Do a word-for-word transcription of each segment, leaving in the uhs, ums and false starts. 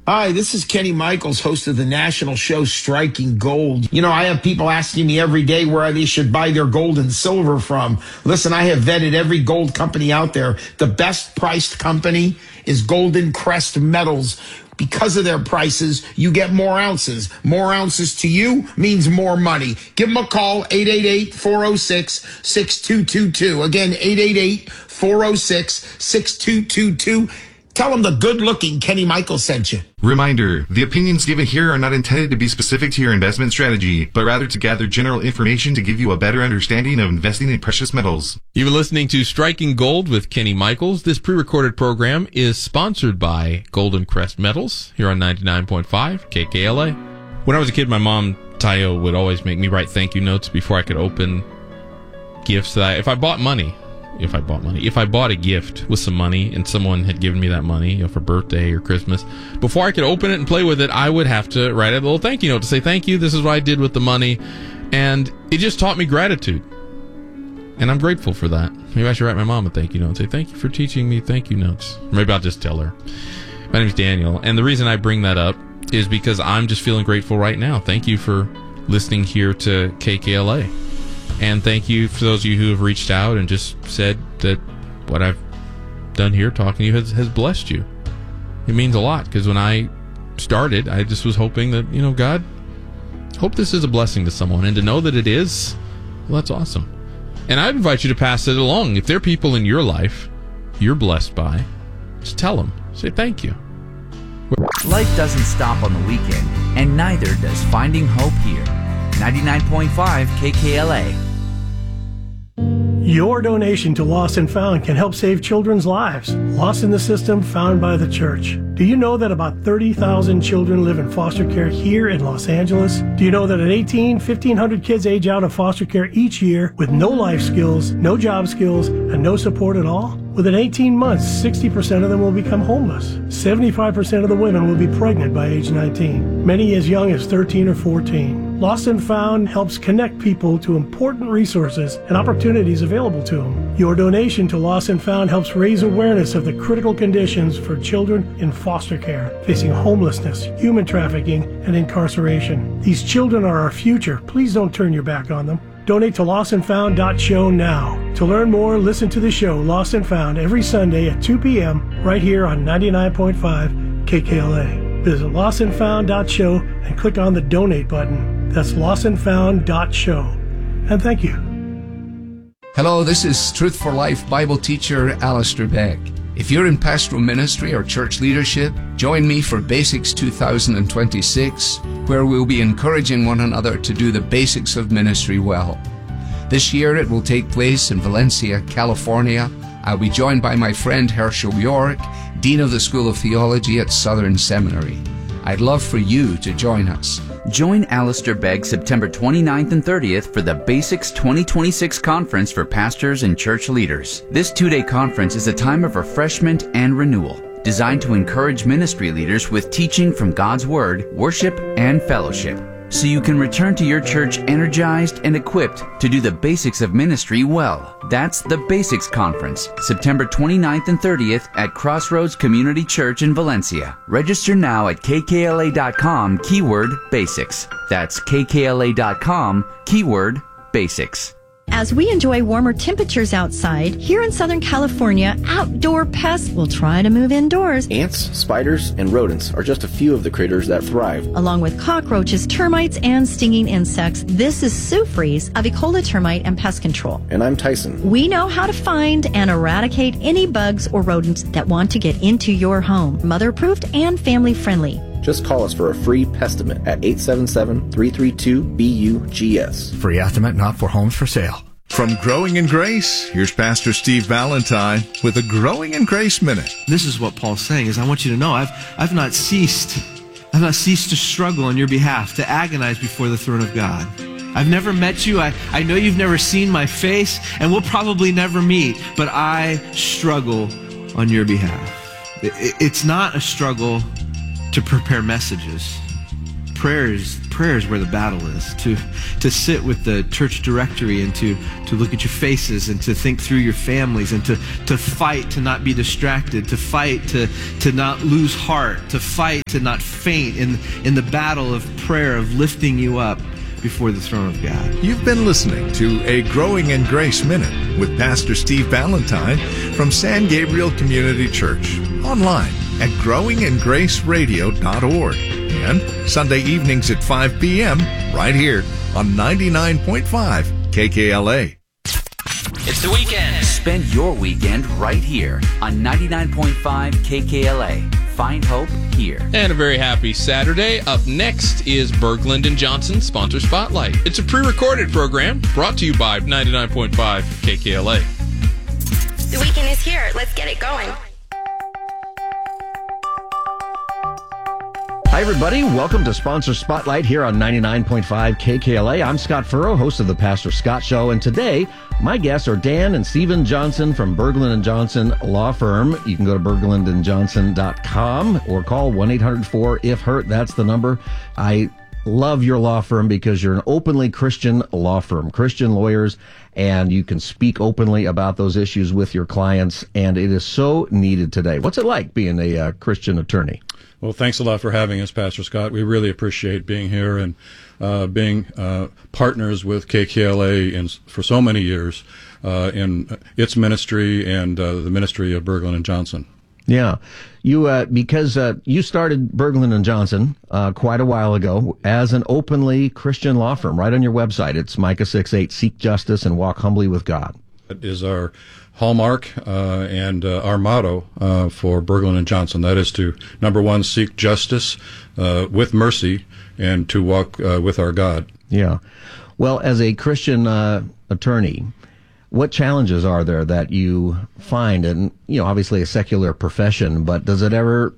Hi, this is Kenny Michaels, host of the national show Striking Gold. You know, I have people asking me every day where they should buy their gold and silver from. Listen, I have vetted every gold company out there. The best priced company is Golden Crest Metals. Because of their prices, you get more ounces. More ounces to you means more money. Give them a call, eight eight eight, four oh six, six two two two. Again, eight eight eight, four oh six, six two two two. Tell them the good-looking Kenny Michaels sent you. Reminder, the opinions given here are not intended to be specific to your investment strategy, but rather to gather general information to give you a better understanding of investing in precious metals. You've been listening to Striking Gold with Kenny Michaels. This pre-recorded program is sponsored by Golden Crest Metals here on ninety-nine point five K K L A. When I was a kid, my mom, Tayo, would always make me write thank you notes before I could open gifts that I, if I bought money, if I bought money, if I bought a gift with some money and someone had given me that money, you know, for birthday or Christmas, before I could open it and play with it, I would have to write a little thank you note to say, thank you, this is what I did with the money. And it just taught me gratitude. And I'm grateful for that. Maybe I should write my mom a thank you note and say, thank you for teaching me thank you notes. Or maybe I'll just tell her. My name's Daniel. And the reason I bring that up is because I'm just feeling grateful right now. Thank you for listening here to K K L A. And thank you for those of you who have reached out and just said that what I've done here talking to you has, has blessed you. It means a lot, because when I started, I just was hoping that, you know, God, hope this is a blessing to someone. And to know that it is, well, that's awesome. And I'd invite you to pass it along. If there are people in your life you're blessed by, just tell them. Say thank you. Life doesn't stop on the weekend, and neither does finding hope here. ninety-nine point five K K L A. Your donation to Lost and Found can help save children's lives, lost in the system, found by the church. Do you know that about thirty thousand children live in foster care here in Los Angeles? Do you know that at eighteen, fifteen hundred kids age out of foster care each year with no life skills, no job skills, and no support at all? Within eighteen months, sixty percent of them will become homeless. seventy-five percent of the women will be pregnant by age nineteen, many as young as thirteen or fourteen. Lost and Found helps connect people to important resources and opportunities available to them. Your donation to Lost and Found helps raise awareness of the critical conditions for children in foster care, facing homelessness, human trafficking, and incarceration. These children are our future. Please don't turn your back on them. Donate to lost and found dot show now. To learn more, listen to the show Lost and Found every Sunday at two p.m. right here on ninety-nine point five K K L A. Visit lost and found dot show and click on the donate button. That's lost and found dot show. And thank you. Hello, this is Truth for Life Bible teacher Alistair Begg. If you're in pastoral ministry or church leadership, join me for Basics two thousand twenty-six, where we'll be encouraging one another to do the basics of ministry well. This year it will take place in Valencia, California. I'll be joined by my friend Herschel York, Dean of the School of Theology at Southern Seminary. I'd love for you to join us. Join Alistair Begg September twenty-ninth and thirtieth for the Basics twenty twenty-six Conference for Pastors and Church Leaders. This two-day conference is a time of refreshment and renewal, designed to encourage ministry leaders with teaching from God's Word, worship, and fellowship, so you can return to your church energized and equipped to do the basics of ministry well. That's the Basics Conference, September twenty-ninth and thirtieth at Crossroads Community Church in Valencia. Register now at K K L A dot com, keyword basics. That's K K L A dot com, keyword basics. As we enjoy warmer temperatures outside, here in Southern California, outdoor pests will try to move indoors. Ants, spiders, and rodents are just a few of the critters that thrive. Along with cockroaches, termites, and stinging insects, this is Sue Fries of Ecola Termite and Pest Control. And I'm Tyson. We know how to find and eradicate any bugs or rodents that want to get into your home. Mother-approved and family-friendly. Just call us for a free Pestimate at eight seven seven, three three two, B U G S. Free estimate not for homes for sale. From Growing in Grace, here's Pastor Steve Valentine with a Growing in Grace Minute. This is what Paul's saying, is I want you to know I've I've not ceased I've not ceased to struggle on your behalf, to agonize before the throne of God. I've never met you. I, I know you've never seen my face, and we'll probably never meet, but I struggle on your behalf. It, it, it's not a struggle to prepare messages. prayers, prayers where the battle is. To to sit with the church directory and to to look at your faces and to think through your families and to to fight to not be distracted, to fight to to not lose heart, to fight to not faint in in the battle of prayer, of lifting you up before the throne of God. You've been listening to A Growing in Grace Minute with Pastor Steve Valentine from San Gabriel Community Church, online at growing in grace radio dot org, and Sunday evenings at five p.m. right here on ninety-nine point five K K L A. It's the weekend. Spend your weekend right here on ninety-nine point five K K L A. Find hope here. And a very happy Saturday. Up next is Berglund and Johnson Sponsor Spotlight. It's a pre-recorded program brought to you by ninety-nine point five K K L A. The weekend is here. Let's get it going. Hi, everybody. Welcome to Sponsor Spotlight here on ninety-nine point five K K L A. I'm Scott Furrow, host of the Pastor Scott Show, and today my guests are Dan and Stephen Johnson from Berglund and Johnson Law Firm. You can go to berglund and johnson dot com or call one eight hundred four if hurt. That's the number. I love your law firm because you're an openly Christian law firm, Christian lawyers, and you can speak openly about those issues with your clients, and it is so needed today. What's it like being a uh, Christian attorney? Well, thanks a lot for having us, Pastor Scott. We really appreciate being here and uh, being uh, partners with K K L A in, for so many years uh, in its ministry and uh, the ministry of Berglund and Johnson. Yeah, you uh, because uh, you started Berglund and Johnson uh, quite a while ago as an openly Christian law firm. Right on your website, it's Micah six eight, seek justice and walk humbly with God. That is our hallmark uh, and uh, our motto uh, for Berglund and Johnson. That is to, number one, seek justice uh, with mercy and to walk uh, with our God. Yeah. Well, as a Christian uh, attorney, what challenges are there that you find? And, you know, obviously a secular profession, but does it ever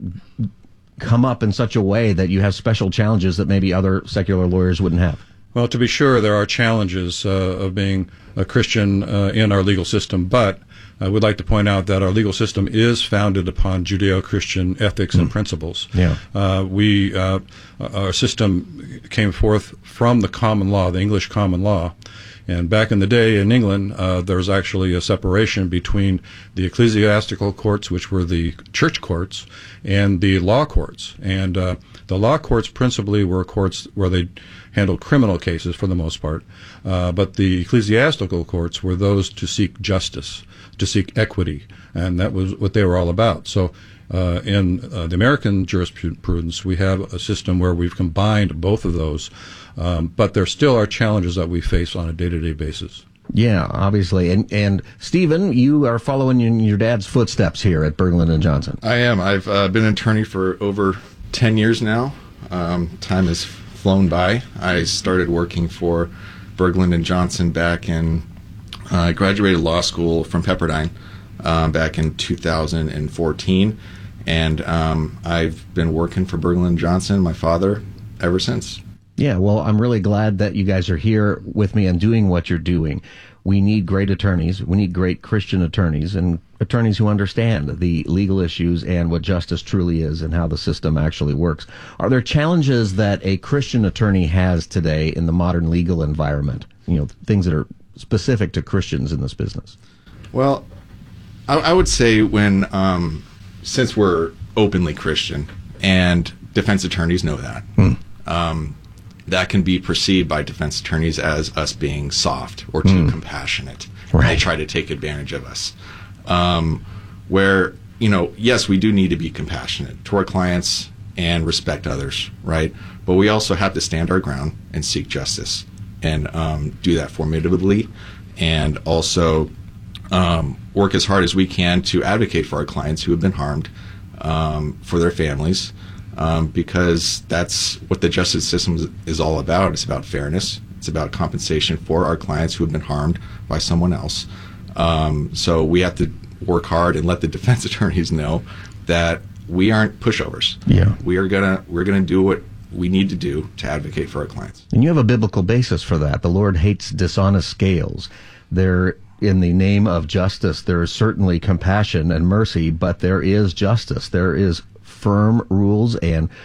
come up in such a way that you have special challenges that maybe other secular lawyers wouldn't have? Well, to be sure, there are challenges uh, of being a Christian uh, in our legal system, but I would like to point out that our legal system is founded upon Judeo-Christian ethics mm. and principles. Yeah. Uh, we, uh, our system came forth from the common law, the English common law. And back in the day in England, uh, there was actually a separation between the ecclesiastical courts, which were the church courts, and the law courts. And uh, the law courts principally were courts where they handled criminal cases for the most part. Uh, but the ecclesiastical courts were those to seek justice, to seek equity. And that was what they were all about. So uh, in uh, the American jurisprudence, we have a system where we've combined both of those. Um, but there still are challenges that we face on a day-to-day basis. Yeah, obviously. And, and Stephen, you are following in your dad's footsteps here at Berglund and Johnson. I am. I've uh, been an attorney for over ten years now. Um, time has flown by. I started working for Berglund and Johnson back in, uh, I graduated law school from Pepperdine um, back in two thousand fourteen. And um, I've been working for Berglund and Johnson, my father, ever since. Yeah, well, I'm really glad that you guys are here with me and doing what you're doing. We need great attorneys. We need great Christian attorneys and attorneys who understand the legal issues and what justice truly is and how the system actually works. Are there challenges that a Christian attorney has today in the modern legal environment? You know, things that are specific to Christians in this business? Well, I, I would say when, um, since we're openly Christian and defense attorneys know that, hmm. um, that can be perceived by defense attorneys as us being soft or too mm. compassionate. Right. They try to take advantage of us. Um, where, you know, yes, we do need to be compassionate to our clients and respect others, right? But we also have to stand our ground and seek justice and um, do that formidably and also um, work as hard as we can to advocate for our clients who have been harmed, um, for their families. Um, because that's what the justice system is all about. It's about fairness. It's about compensation for our clients who have been harmed by someone else. Um, so we have to work hard and let the defense attorneys know that we aren't pushovers. Yeah, we are gonna we're gonna do what we need to do to advocate for our clients. And you have a biblical basis for that. The Lord hates dishonest scales. There, in the name of justice, there is certainly compassion and mercy, but there is justice. There is firm rules and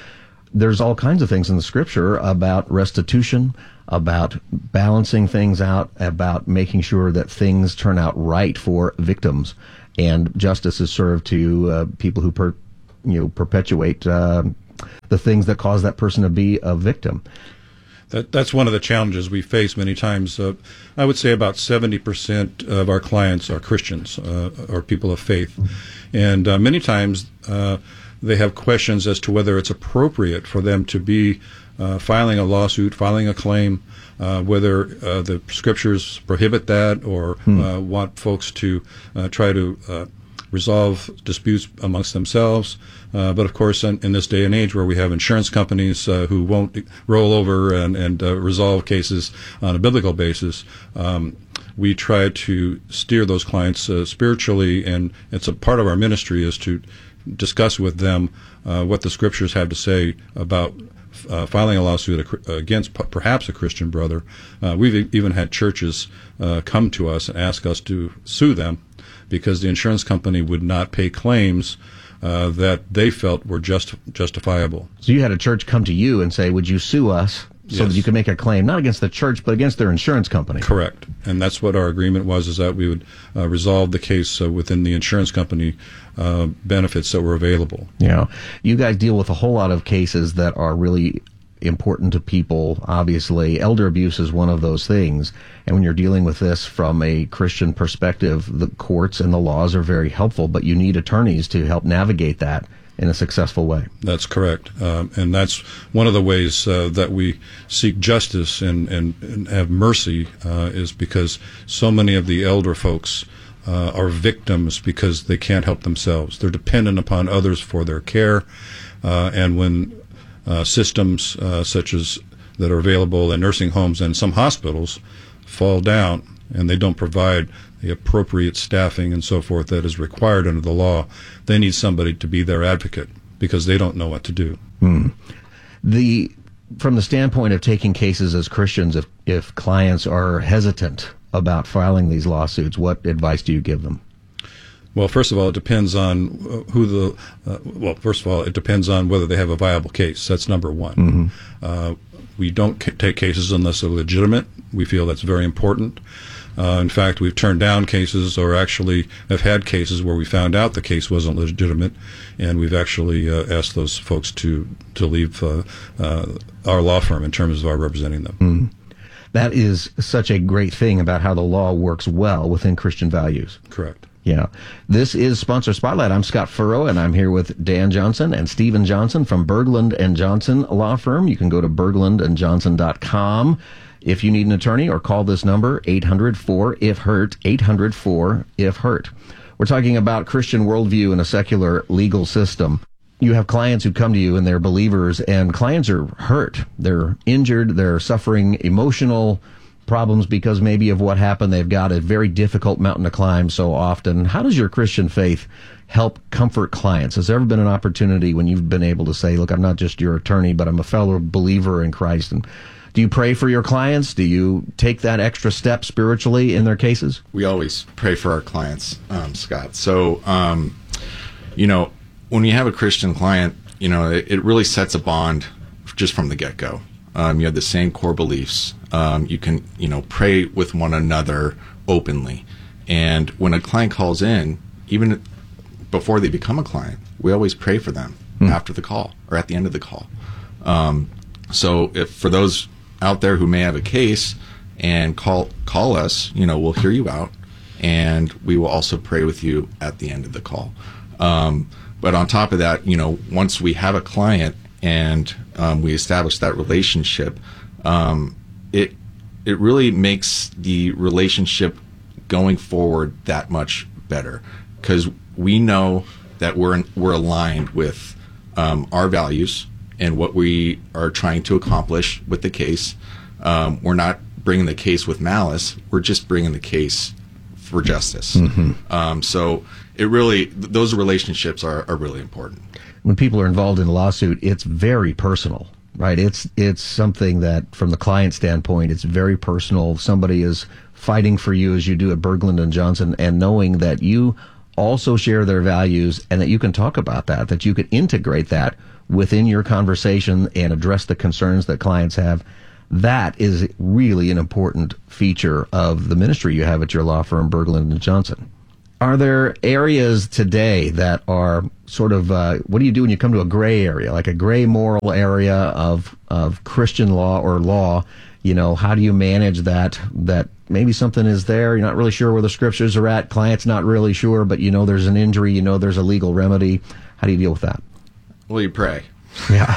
there's all kinds of things in the scripture about restitution, about balancing things out, about making sure that things turn out right for victims, and justice is served to uh, people who per, you know perpetuate uh, the things that cause that person to be a victim. That, that's one of the challenges we face many times. Uh, I would say about seventy percent of our clients are Christians, uh, or people of faith. And uh, many times uh, they have questions as to whether it's appropriate for them to be uh, filing a lawsuit, filing a claim, uh, whether uh, the scriptures prohibit that or hmm. uh, want folks to uh, try to uh, resolve disputes amongst themselves. Uh, but of course, in, in this day and age where we have insurance companies uh, who won't roll over and, and uh, resolve cases on a biblical basis, um, we try to steer those clients uh, spiritually, and it's a part of our ministry is to discuss with them uh, what the scriptures have to say about uh, filing a lawsuit against p- perhaps a Christian brother. Uh, we've even had churches uh, come to us and ask us to sue them because the insurance company would not pay claims uh, that they felt were just justifiable. So you had a church come to you and say, would you sue us so yes. that you can make a claim, not against the church, but against their insurance company? Correct. And that's what our agreement was, is that we would uh, resolve the case uh, within the insurance company uh, benefits that were available. Yeah. You guys deal with a whole lot of cases that are really important to people. Obviously, elder abuse is one of those things. And when you're dealing with this from a Christian perspective, the courts and the laws are very helpful, but you need attorneys to help navigate that in a successful way. That's correct. Um, and that's one of the ways uh, that we seek justice and, and, and have mercy uh, is because so many of the elder folks uh, are victims because they can't help themselves. They're dependent upon others for their care. Uh, and when uh, systems uh, such as that are available in nursing homes and some hospitals fall down and they don't provide the appropriate staffing and so forth that is required under the law, they need somebody to be their advocate because they don't know what to do. Hmm. The from the standpoint of taking cases as Christians, if if clients are hesitant about filing these lawsuits, what advice do you give them? Well, first of all, it depends on who the, uh, well, first of all, it depends on whether they have a viable case. That's number one. Mm-hmm. Uh, we don't c- take cases unless they're legitimate. We feel that's very important. Uh, in fact, we've turned down cases or actually have had cases where we found out the case wasn't legitimate, and we've actually uh, asked those folks to, to leave uh, uh, our law firm in terms of our representing them. Mm-hmm. That is such a great thing about how the law works well within Christian values. Correct. Yeah. This is Sponsor Spotlight. I'm Scott Furrow, and I'm here with Dan Johnson and Stephen Johnson from Berglund and Johnson Law Firm. You can go to berglund and johnson dot com if you need an attorney, or call this number, eight hundred four if hurt, eight hundred four if hurt. We're talking about Christian worldview in a secular legal system. You have clients who come to you and they're believers, and clients are hurt. They're injured. They're suffering emotional problems because maybe of what happened. They've got a very difficult mountain to climb so often. How does your Christian faith help comfort clients? Has there ever been an opportunity when you've been able to say, look, I'm not just your attorney, but I'm a fellow believer in Christ? And do you pray for your clients? Do you take that extra step spiritually in their cases? We always pray for our clients, um, Scott. So, um, you know, when you have a Christian client, you know, it, it really sets a bond just from the get-go. Um, you have the same core beliefs. Um, you can, you know, pray with one another openly. And when a client calls in, even before they become a client, we always pray for them mm. after the call or at the end of the call. Um, so if for those out there who may have a case and call call us, you know, we'll hear you out, and we will also pray with you at the end of the call. Um, but on top of that, you know, once we have a client and um, we establish that relationship, um, it it really makes the relationship going forward that much better, because we know that we're in, we're aligned with um, our values and what we are trying to accomplish with the case. Um, we're not bringing the case with malice. We're just bringing the case for justice. Mm-hmm. Um, so it really, th- those relationships are, are really important. When people are involved in a lawsuit, it's very personal, right? It's it's something that, from the client standpoint, it's very personal. Somebody is fighting for you as you do at Berglund and Johnson, and knowing that you also share their values and that you can talk about that, that you can integrate that within your conversation and address the concerns that clients have. That is really an important feature of the ministry you have at your law firm, Berglund and Johnson. Are there areas today that are sort of, uh, what do you do when you come to a gray area, like a gray moral area of of Christian law or law? You know, how do you manage that, that maybe something is there, you're not really sure where the scriptures are at, client's not really sure, but you know there's an injury, you know there's a legal remedy. How do you deal with that? Well, you pray. Yeah.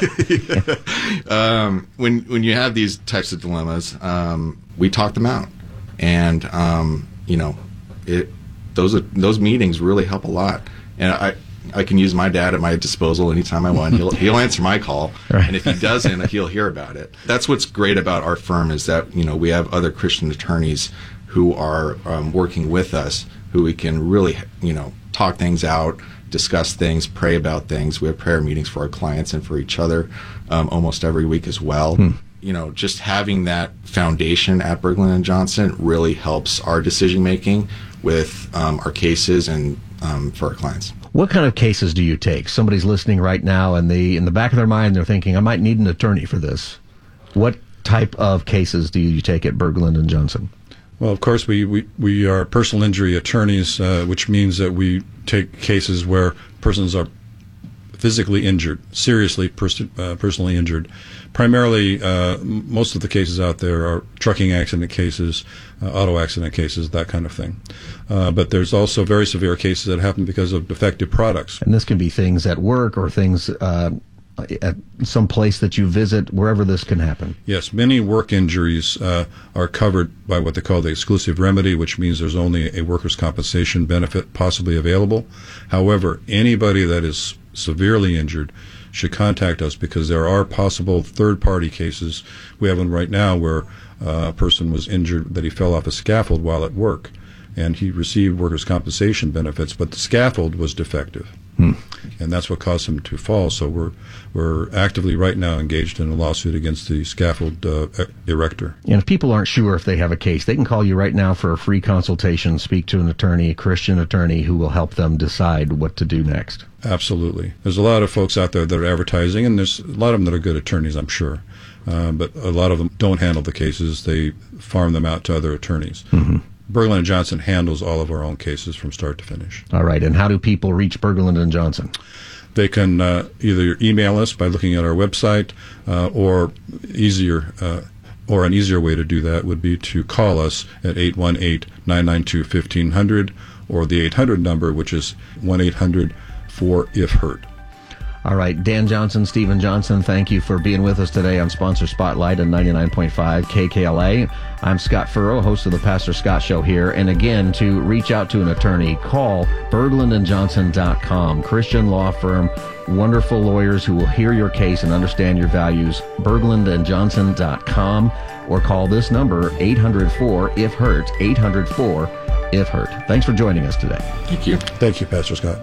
um, when when you have these types of dilemmas, um, we talk them out, and um, you know, it those are, those meetings really help a lot. And I I can use my dad at my disposal anytime I want. He'll he'll answer my call, right. And if he doesn't, he'll hear about it. That's what's great about our firm is that you know we have other Christian attorneys who are um, working with us, who we can really you know talk things out, discuss things, pray about things. We have prayer meetings for our clients and for each other um, almost every week as well. Hmm. You know, just having that foundation at Berglund and Johnson really helps our decision making with um, our cases and um, for our clients. What kind of cases do you take? Somebody's listening right now, and they, in the back of their mind, they're thinking, I might need an attorney for this. What type of cases do you take at Berglund and Johnson? Well, of course, we, we, we are personal injury attorneys, uh, which means that we take cases where persons are physically injured, seriously pers- uh, personally injured. Primarily, uh, m- most of the cases out there are trucking accident cases, uh, auto accident cases, that kind of thing. Uh, but there's also very severe cases that happen because of defective products. And this can be things at work or things uh, at some place that you visit, wherever this can happen. Yes, many work injuries uh, are covered by what they call the exclusive remedy, which means there's only a workers' compensation benefit possibly available. However, anybody that is severely injured should contact us because there are possible third-party cases. We have one right now where uh, a person was injured that he fell off a scaffold while at work, and he received workers' compensation benefits, but the scaffold was defective. Hmm. And that's what caused him to fall. So we're we're actively right now engaged in a lawsuit against the scaffold uh, erector. And if people aren't sure if they have a case, they can call you right now for a free consultation, speak to an attorney, a Christian attorney, who will help them decide what to do next. Absolutely. There's a lot of folks out there that are advertising, and there's a lot of them that are good attorneys, I'm sure. Uh, but a lot of them don't handle the cases. They farm them out to other attorneys. Mm-hmm. Berglund and Johnson handles all of our own cases from start to finish. All right. And how do people reach Berglund and Johnson? They can uh, either email us by looking at our website, uh, or easier, uh, or an easier way to do that would be to call us at eight one eight, nine nine two, one five zero zero, or the eight hundred number, which is one eight hundred four if hurt. All right, Dan Johnson, Stephen Johnson, thank you for being with us today on Sponsor Spotlight on ninety-nine point five K K L A. I'm Scott Furrow, host of the Pastor Scott Show here. And again, to reach out to an attorney, call berglund and johnson dot com. Christian law firm, wonderful lawyers who will hear your case and understand your values. berglund and johnson dot com, or call this number, eight hundred four if hurt, eight hundred four if hurt. Thanks for joining us today. Thank you. Thank you, Pastor Scott.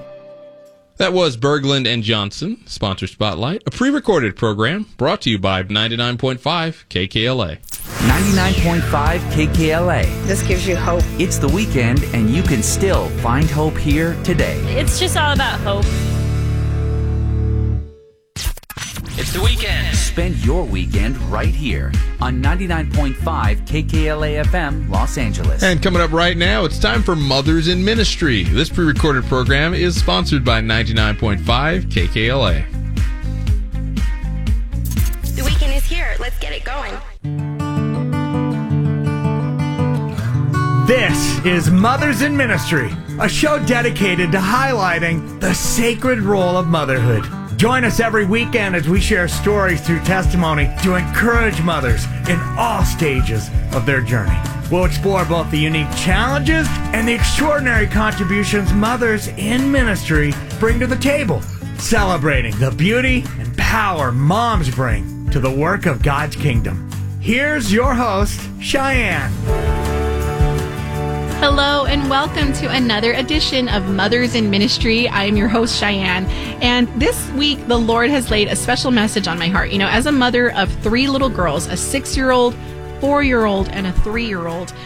That was Berglund and Johnson, Sponsor Spotlight, a pre-recorded program brought to you by ninety-nine point five K K L A. ninety-nine point five K K L A. This gives you hope. It's the weekend, and you can still find hope here today. It's just all about hope. It's the weekend. Spend your weekend right here on ninety-nine point five K K L A F M, Los Angeles. And coming up right now, it's time for Mothers in Ministry. This pre-recorded program is sponsored by ninety-nine point five K K L A. The weekend is here. Let's get it going. This is Mothers in Ministry, a show dedicated to highlighting the sacred role of motherhood. Join us every weekend as we share stories through testimony to encourage mothers in all stages of their journey. We'll explore both the unique challenges and the extraordinary contributions mothers in ministry bring to the table, celebrating the beauty and power moms bring to the work of God's kingdom. Here's your host, Cheyenne. Hello and welcome to another edition of Mothers in Ministry. I am your host, Cheyenne. And this week, the Lord has laid a special message on my heart. You know, as a mother of three little girls, a six-year-old, four-year-old, and a three-year-old,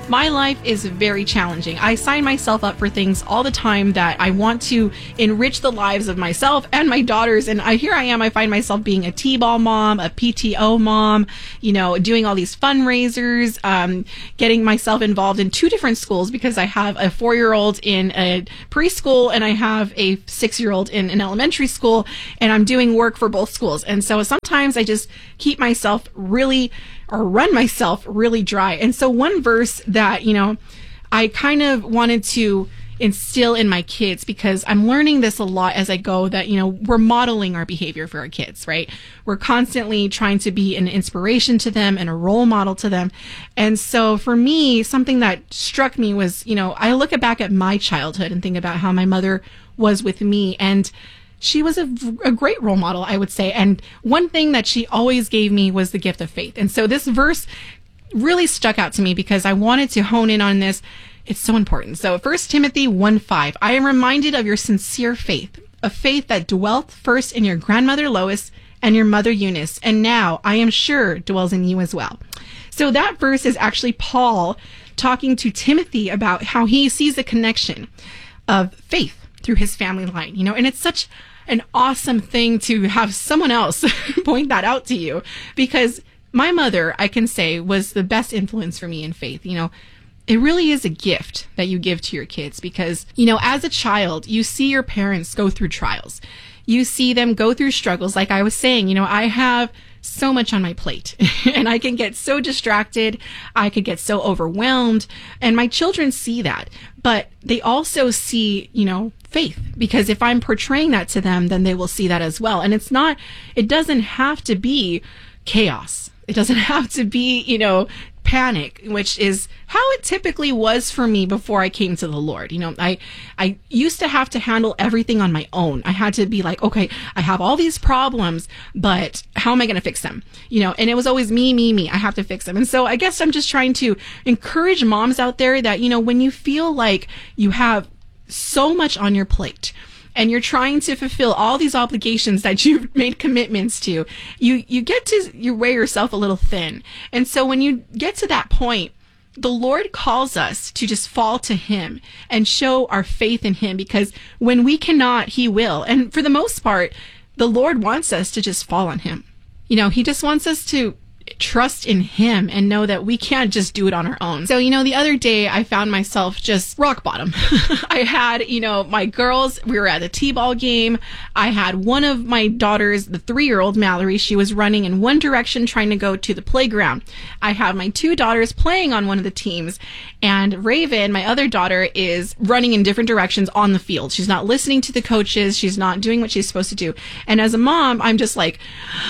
My life is very challenging. I sign myself up for things all the time that I want to enrich the lives of myself and my daughters. And I, here I am, I find myself being a T-ball mom, a P T O mom, you know, doing all these fundraisers, um, getting myself involved in two different schools because I have a four-year-old in a preschool and I have a six-year-old in an elementary school, and I'm doing work for both schools. And so sometimes I just keep myself really or run myself really dry. And so one verse that, you know, I kind of wanted to instill in my kids, because I'm learning this a lot as I go, that, you know, we're modeling our behavior for our kids, right? We're constantly trying to be an inspiration to them and a role model to them. And so for me, something that struck me was, you know, I look back at my childhood and think about how my mother was with me, and she was a, a great role model, I would say. And one thing that she always gave me was the gift of faith. And so this verse really stuck out to me because I wanted to hone in on this. It's so important. So First Timothy one five, I am reminded of your sincere faith, a faith that dwelt first in your grandmother Lois and your mother Eunice, and now I am sure dwells in you as well. So that verse is actually Paul talking to Timothy about how he sees the connection of faith through his family line, you know, and it's such an awesome thing to have someone else point that out to you, because my mother, I can say, was the best influence for me in faith. You know, it really is a gift that you give to your kids because, you know, as a child, you see your parents go through trials. You see them go through struggles. Like I was saying, you know, I have so much on my plate and I can get so distracted. I could get so overwhelmed, and my children see that, but they also see, you know, faith, because if I'm portraying that to them, then they will see that as well. And it's not, it doesn't have to be chaos. It doesn't have to be, you know, panic, which is how it typically was for me before I came to the Lord. You know, I, I used to have to handle everything on my own. I had to be like, okay, I have all these problems, but how am I going to fix them? You know, and it was always me, me, me. I have to fix them. And so I guess I'm just trying to encourage moms out there that, you know, when you feel like you have so much on your plate, and you're trying to fulfill all these obligations that you've made commitments to, you, you get to, you weigh yourself a little thin. And so when you get to that point, the Lord calls us to just fall to Him and show our faith in Him, because when we cannot, He will. And for the most part, the Lord wants us to just fall on Him. You know, He just wants us to trust in Him and know that we can't just do it on our own. So, you know, the other day I found myself just rock bottom. I had, you know, my girls, we were at a T-ball game. I had one of my daughters, the three-year-old Mallory, she was running in one direction trying to go to the playground. I have my two daughters playing on one of the teams, and Raven, my other daughter, is running in different directions on the field. She's not listening to the coaches. She's not doing what she's supposed to do. And as a mom, I'm just like,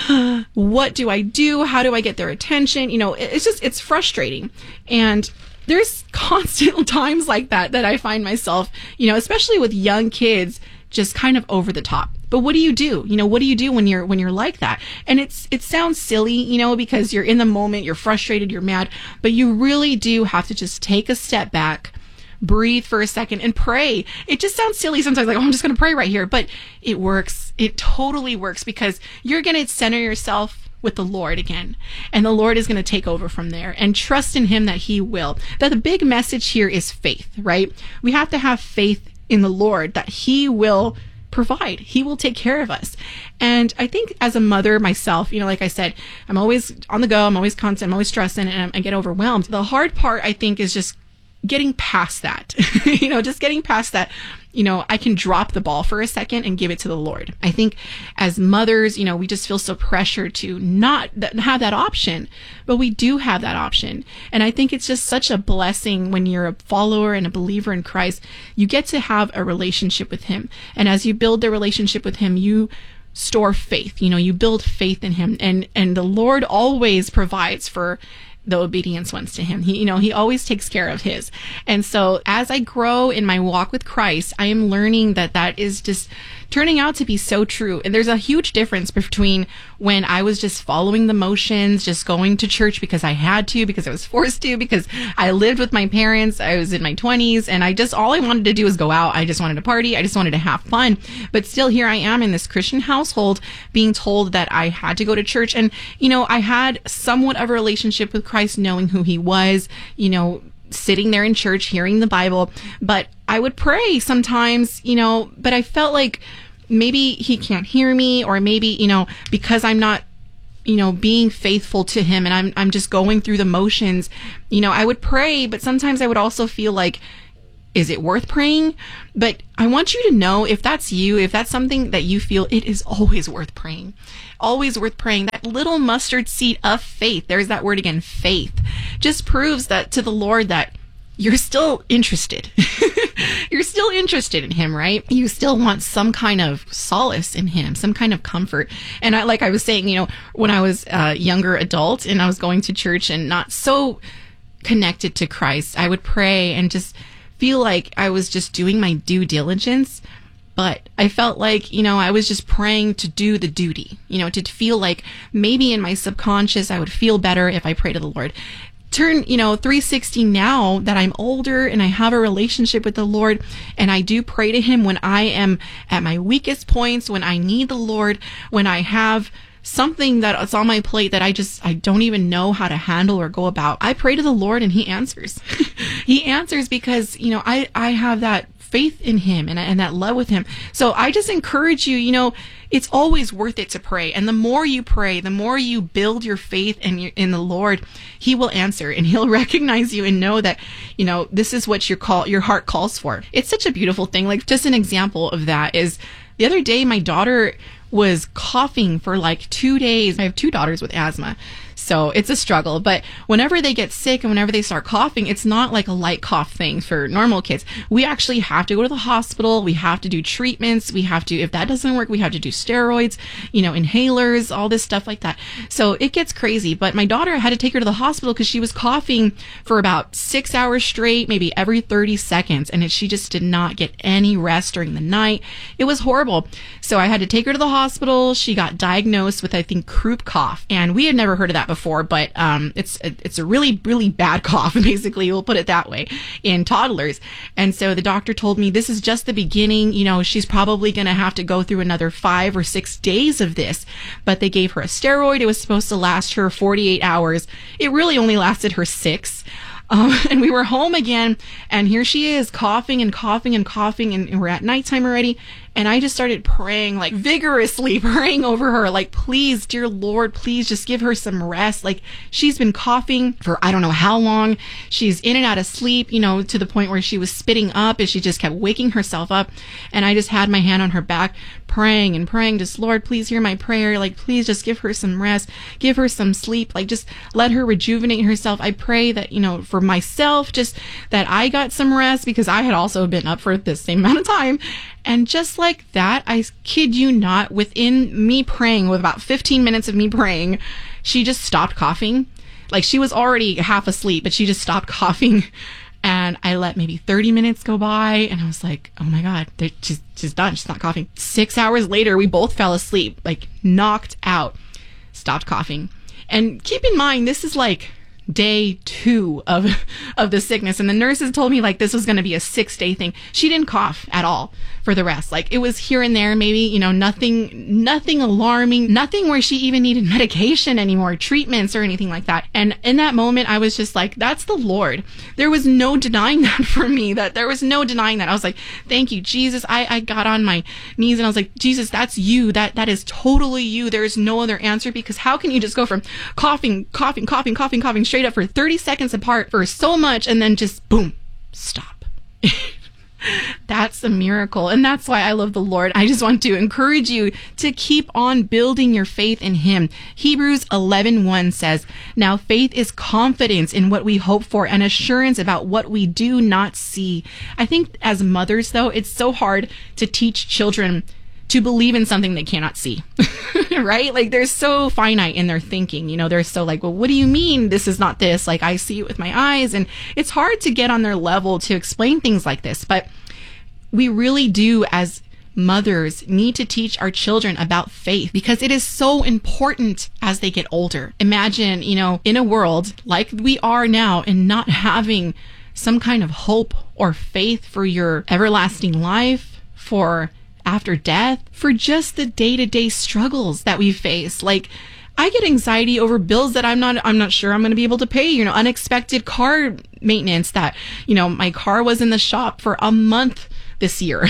what do I do? How do I get their attention? You know, it's just, it's frustrating. And there's constant times like that that I find myself, you know, especially with young kids, just kind of over the top. But what do you do? You know, what do you do when you're when you're like that? And it's it sounds silly, you know, because you're in the moment, you're frustrated, you're mad, but you really do have to just take a step back, breathe for a second, and pray. It just sounds silly sometimes, like, oh, I'm just going to pray right here, but it works. It totally works, because you're going to center yourself with the Lord again, and the Lord is going to take over from there, and trust in Him that He will. That the big message here is faith, right? We have to have faith in the Lord that He will provide. He will take care of us. And I think as a mother myself, you know, like I said, I'm always on the go. I'm always constant. I'm always stressing, and I get overwhelmed. The hard part, I think, is just getting past that, you know, just getting past that. You know, I can drop the ball for a second and give it to the Lord. I think as mothers, you know, we just feel so pressured to not have that option, but we do have that option. And I think it's just such a blessing when you're a follower and a believer in Christ. You get to have a relationship with Him. And as you build the relationship with Him, you store faith. You know, you build faith in Him. And, and the Lord always provides for the obedience ones to Him. He, you know, He always takes care of His. And so as I grow in my walk with Christ, I am learning that that is just turning out to be so true. And there's a huge difference between when I was just following the motions, just going to church because I had to, because I was forced to, because I lived with my parents. I was in my twenties, and I just, all I wanted to do was go out. I just wanted to party. I just wanted to have fun. But still, here I am in this Christian household being told that I had to go to church. And, you know, I had somewhat of a relationship with Christ, knowing who He was, you know, sitting there in church, hearing the Bible, but I would pray sometimes, you know, but I felt like maybe he can't hear me, or maybe, you know, because I'm not, you know, being faithful to him and I'm, I'm just going through the motions, you know, I would pray, but sometimes I would also feel like, is it worth praying? But I want you to know, if that's you, if that's something that you feel, it is always worth praying. Always worth praying. That little mustard seed of faith, there's that word again, faith, just proves that to the Lord that you're still interested. You're still interested in him, right? You still want some kind of solace in him, some kind of comfort. And I, like I was saying, you know, when I was a younger adult and I was going to church and not so connected to Christ, I would pray and just feel like I was just doing my due diligence. But I felt like, you know, I was just praying to do the duty, you know, to feel like maybe in my subconscious I would feel better if I pray to the Lord. Turn, you know, three sixty now that I'm older and I have a relationship with the Lord, and I do pray to him when I am at my weakest points, when I need the Lord, when I have something that's on my plate that I just, I don't even know how to handle or go about. I pray to the Lord and he answers. He answers because, you know, I, I have that faith in him and, and that love with him. So I just encourage you, you know, it's always worth it to pray. And the more you pray, the more you build your faith in, your, in the Lord, he will answer and he'll recognize you and know that, you know, this is what your call, your heart calls for. It's such a beautiful thing. Like, just an example of that is the other day, my daughter was coughing for like two days. I have two daughters with asthma, so it's a struggle. But whenever they get sick and whenever they start coughing, it's not like a light cough thing for normal kids. We actually have to go to the hospital. We have to do treatments. We have to, if that doesn't work, we have to do steroids, you know, inhalers, all this stuff like that. So it gets crazy. But my daughter had to take her to the hospital because she was coughing for about six hours straight, maybe every thirty seconds. And it, she just did not get any rest during the night. It was horrible. So I had to take her to the hospital. She got diagnosed with, I think, croup cough. And we had never heard of that before, but um, it's it's a really, really bad cough, basically, we'll put it that way, in toddlers. And so the doctor told me this is just the beginning. You know, she's probably going to have to go through another five or six days of this. But they gave her a steroid. It was supposed to last her forty-eight hours. It really only lasted her six. Um, and we were home again, and here she is coughing and coughing and coughing, and, and we're at nighttime already. And I just started praying, like vigorously praying over her, like, please, dear Lord, please just give her some rest. Like, she's been coughing for I don't know how long. She's in and out of sleep, you know, to the point where she was spitting up as she just kept waking herself up. And I just had my hand on her back, praying and praying, just, Lord, please hear my prayer. Like, please just give her some rest, give her some sleep, like, just let her rejuvenate herself. I pray that, you know, for myself, just that I got some rest, because I had also been up for the same amount of time. And just like that, I kid you not, within me praying, with about fifteen minutes of me praying, she just stopped coughing. Like, she was already half asleep, but she just stopped coughing. And I let maybe thirty minutes go by, and I was like, oh my God, she's, she's done. She's not coughing. Six hours later, we both fell asleep, like knocked out, stopped coughing. And keep in mind, this is like day two of of the sickness, and the nurses told me like this was going to be a six day thing. She didn't cough at all for the rest. Like, it was here and there, maybe, you know, nothing nothing alarming, nothing where she even needed medication anymore, treatments or anything like that. And in that moment, I was just like, that's the Lord. There was no denying that for me. That there was no denying that. I was like, thank you, Jesus. I, I got on my knees and I was like, Jesus, that's you. That that is totally you. There is no other answer, because how can you just go from coughing, coughing, coughing, coughing, coughing straight up for thirty seconds apart for so much, and then just boom, stop. That's a miracle. And that's why I love the Lord. I just want to encourage you to keep on building your faith in him. Hebrews eleven one says, now faith is confidence in what we hope for and assurance about what we do not see. I think as mothers, though, it's so hard to teach children to believe in something they cannot see, right? Like, they're so finite in their thinking. You know, they're so like, well, what do you mean this is not this? Like, I see it with my eyes. And it's hard to get on their level to explain things like this. But we really do, as mothers, need to teach our children about faith, because it is so important as they get older. Imagine, you know, in a world like we are now, and not having some kind of hope or faith for your everlasting life, for after death, for just the day-to-day struggles that we face. Like, I get anxiety over bills that I'm not, I'm not sure I'm going to be able to pay, you know, unexpected car maintenance that, you know, my car was in the shop for a month this year.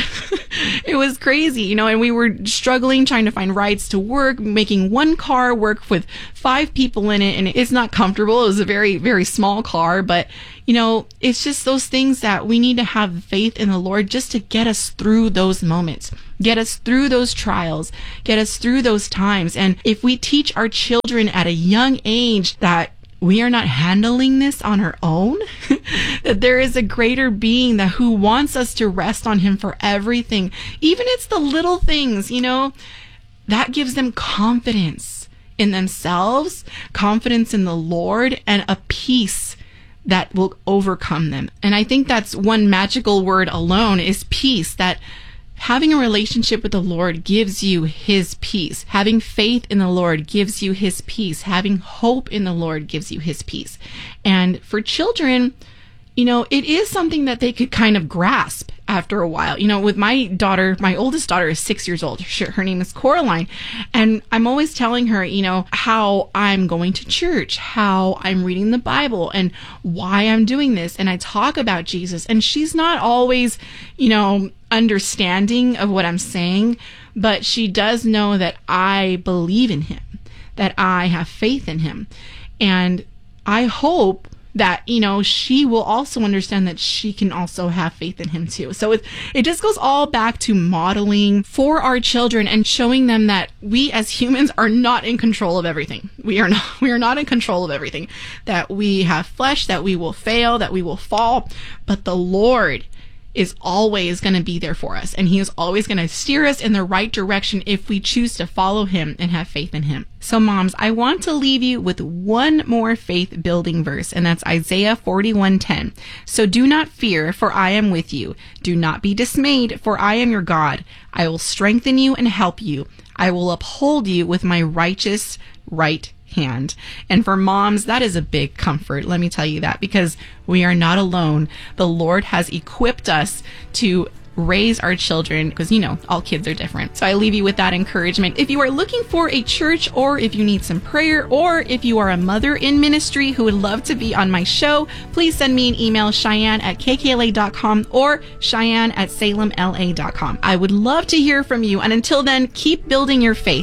It was crazy, you know, and we were struggling trying to find rides to work, making one car work with five people in it. And it's not comfortable. It was a very, very small car, but you know, it's just those things that we need to have faith in the Lord just to get us through those moments, get us through those trials, get us through those times. And if we teach our children at a young age that we are not handling this on our own, that there is a greater being that who wants us to rest on him for everything, even it's the little things, you know, that gives them confidence in themselves, confidence in the Lord, and a peace that will overcome them. And I think that's one magical word alone is peace, that having a relationship with the Lord gives you his peace. Having faith in the Lord gives you his peace. Having hope in the Lord gives you his peace. And for children, you know, it is something that they could kind of grasp after a while. You know, with my daughter, my oldest daughter is six years old. Her name is Coraline. And I'm always telling her, you know, how I'm going to church, how I'm reading the Bible, and why I'm doing this. And I talk about Jesus. And she's not always, you know, understanding of what I'm saying, but she does know that I believe in him, that I have faith in him. And I hope that, you know, she will also understand that she can also have faith in him too. So it, it just goes all back to modeling for our children and showing them that we as humans are not in control of everything. We are not, we are not in control of everything, that we have flesh, that we will fail, that we will fall, but the Lord is always going to be there for us. And he is always going to steer us in the right direction if we choose to follow him and have faith in him. So moms, I want to leave you with one more faith building verse, and that's Isaiah forty-one ten. So do not fear, for I am with you. Do not be dismayed, for I am your God. I will strengthen you and help you. I will uphold you with my righteous right hand. And for moms, that is a big comfort. Let me tell you that, because we are not alone. The Lord has equipped us to raise our children, because, you know, all kids are different. So I leave you with that encouragement. If you are looking for a church, or if you need some prayer, or if you are a mother in ministry who would love to be on my show, please send me an email, Cheyenne at K K L A dot com or Cheyenne at Salem L A dot com. I would love to hear from you. And until then, keep building your faith.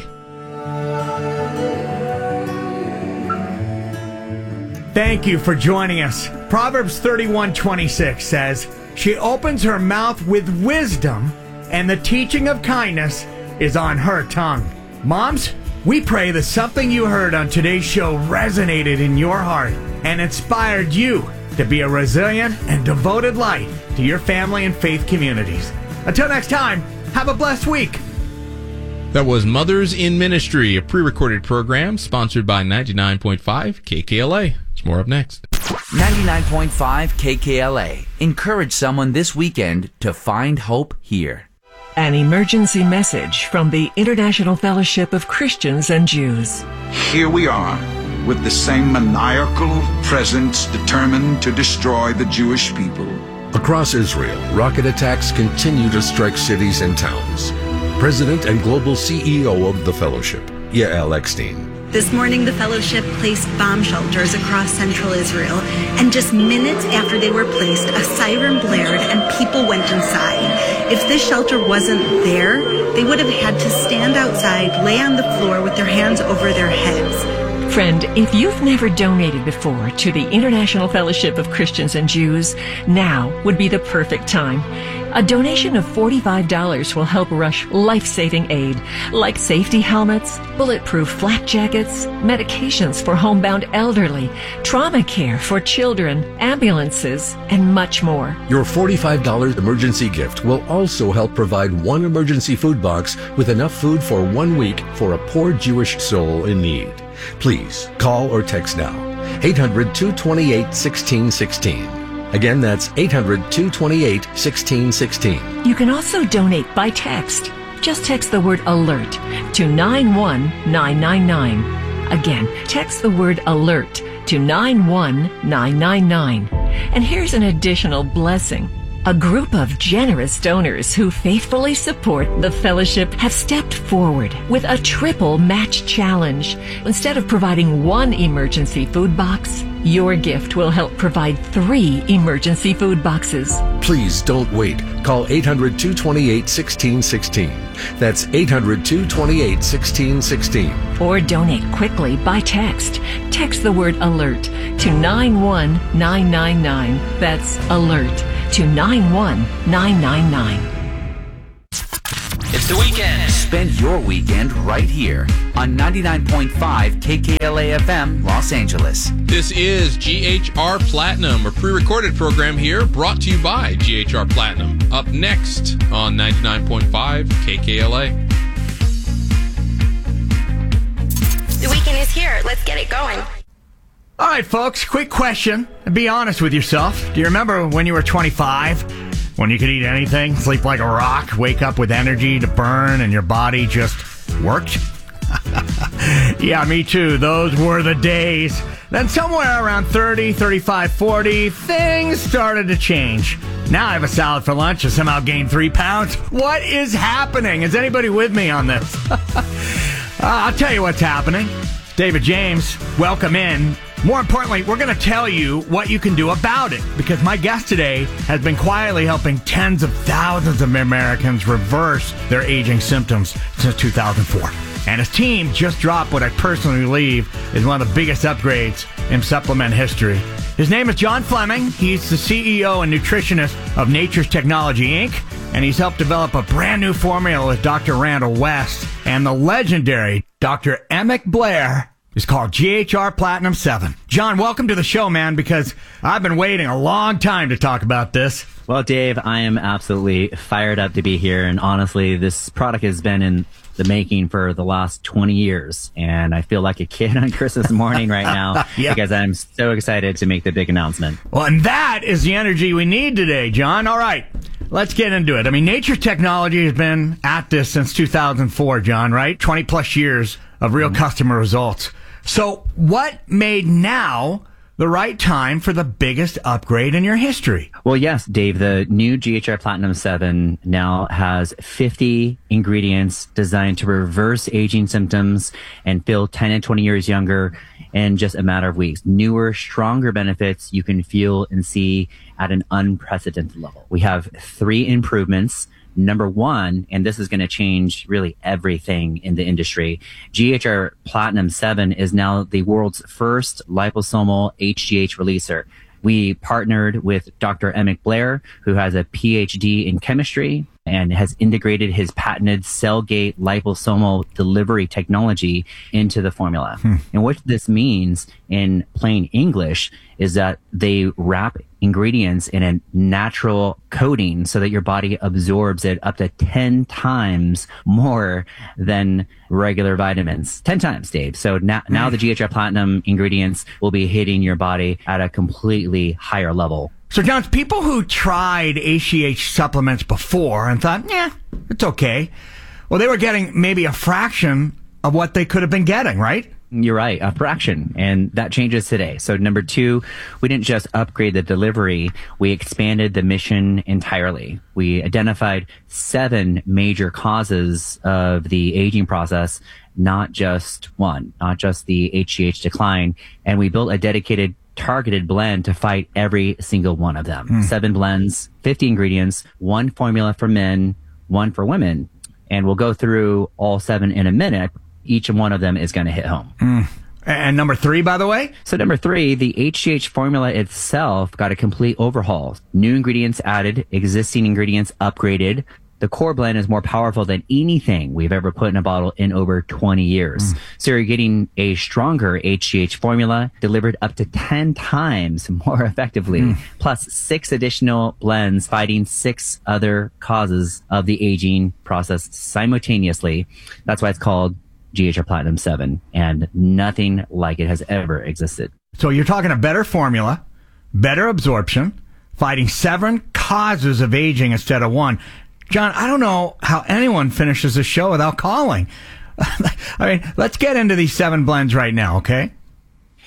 Thank you for joining us. Proverbs thirty-one twenty-six says, "She opens her mouth with wisdom, and the teaching of kindness is on her tongue." Moms, we pray that something you heard on today's show resonated in your heart and inspired you to be a resilient and devoted light to your family and faith communities. Until next time, have a blessed week. That was Mothers in Ministry, a pre-recorded program sponsored by ninety-nine point five K K L A. There's more up next. ninety-nine point five K K L A. Encourage someone this weekend to find hope here. An emergency message from the International Fellowship of Christians and Jews. Here we are, with the same maniacal presence determined to destroy the Jewish people. Across Israel, rocket attacks continue to strike cities and towns. President and Global C E O of the Fellowship, Yael Eckstein. This morning, the Fellowship placed bomb shelters across central Israel, and just minutes after they were placed, a siren blared and people went inside. If this shelter wasn't there, they would have had to stand outside, lay on the floor with their hands over their heads. Friend, if you've never donated before to the International Fellowship of Christians and Jews, now would be the perfect time. A donation of forty-five dollars will help rush life-saving aid, like safety helmets, bulletproof flak jackets, medications for homebound elderly, trauma care for children, ambulances, and much more. Your forty-five dollars emergency gift will also help provide one emergency food box with enough food for one week for a poor Jewish soul in need. Please call or text now. eight hundred, two two eight, one six one six. Again, that's eight hundred, two two eight, one six one six. You can also donate by text. Just text the word ALERT to nine one nine nine nine. Again, text the word ALERT to nine one nine nine nine. And here's an additional blessing. A group of generous donors who faithfully support the fellowship have stepped forward with a triple match challenge. Instead of providing one emergency food box, your gift will help provide three emergency food boxes. Please don't wait. Call eight hundred, two two eight, one six one six. That's eight hundred, two two eight, one six one six. Or donate quickly by text. Text the word ALERT to nine one nine nine nine. That's ALERT to nine one nine nine nine. It's the weekend. Spend your weekend right here on ninety-nine point five K K L A F M, Los Angeles. This is G H R Platinum, a pre-recorded program here brought to you by G H R Platinum. Up next on ninety-nine point five K K L A. The weekend is here. Let's get it going. All right, folks, quick question. Be honest with yourself. Do you remember when you were twenty-five? When you could eat anything, sleep like a rock, wake up with energy to burn, and your body just worked? Yeah, me too. Those were the days. Then somewhere around thirty, thirty-five, forty, things started to change. Now I have a salad for lunch and somehow gained three pounds. What is happening? Is anybody with me on this? uh, I'll tell you what's happening. David James, welcome in. More importantly, we're going to tell you what you can do about it, because my guest today has been quietly helping tens of thousands of Americans reverse their aging symptoms since two thousand four. And his team just dropped what I personally believe is one of the biggest upgrades in supplement history. His name is John Fleming. He's the C E O and nutritionist of Nature's Technology, Incorporated, and he's helped develop a brand new formula with Doctor Randall West. And the legendary Doctor Emick Blair is called G H R Platinum seven. John, welcome to the show, man, because I've been waiting a long time to talk about this. Well, Dave, I am absolutely fired up to be here. And honestly, this product has been in the making for the last twenty years. And I feel like a kid on Christmas morning right now yeah. because I'm so excited to make the big announcement. Well, and that is the energy we need today, John. All right, let's get into it. I mean, Nature's Technology has been at this since two thousand four, John, right? twenty plus years of real mm-hmm. customer results. So what made now the right time for the biggest upgrade in your history? Well, yes, Dave, the new G H R Platinum seven now has fifty ingredients designed to reverse aging symptoms and feel ten and twenty years younger in just a matter of weeks. Newer, stronger benefits you can feel and see at an unprecedented level. We have three improvements. Number one, and this is going to change really everything in the industry, G H R Platinum seven is now the world's first liposomal H G H releaser. We partnered with Doctor Emick Blair, who has a P H D in chemistry and has integrated his patented CellGate liposomal delivery technology into the formula. Hmm. And what this means in plain English is that they wrap ingredients in a natural coating so that your body absorbs it up to ten times more than regular vitamins. ten times, Dave. So now, now the G H R Platinum ingredients will be hitting your body at a completely higher level. So, John, people who tried H G H supplements before and thought, yeah, it's okay. Well, they were getting maybe a fraction of what they could have been getting, right? You're right, a fraction, and that changes today. So number two, we didn't just upgrade the delivery, we expanded the mission entirely. We identified seven major causes of the aging process, not just one, not just the H G H decline, and we built a dedicated targeted blend to fight every single one of them. Mm. Seven blends, fifty ingredients, one formula for men, one for women, and we'll go through all seven in a minute. Each one of them is going to hit home. Mm. And number three, by the way? So number three, the H G H formula itself got a complete overhaul. New ingredients added, existing ingredients upgraded. The core blend is more powerful than anything we've ever put in a bottle in over twenty years. Mm. So you're getting a stronger H G H formula delivered up to ten times more effectively, mm. plus six additional blends fighting six other causes of the aging process simultaneously. That's why it's called G H R Platinum seven, and nothing like it has ever existed. So you're talking a better formula, better absorption, fighting seven causes of aging instead of one. John, I don't know how anyone finishes a show without calling. I mean, let's get into these seven blends right now, okay?